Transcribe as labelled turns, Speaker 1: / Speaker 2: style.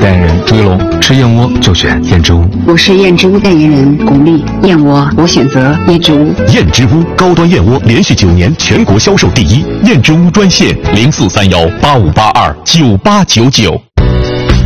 Speaker 1: 代言人朱一龙，吃燕窝就选燕之屋。
Speaker 2: 我是燕之屋代言人巩俐，燕窝我选择燕之屋。
Speaker 3: 燕之屋高端燕窝连续9年全国销售第一，燕之屋专线043185829899。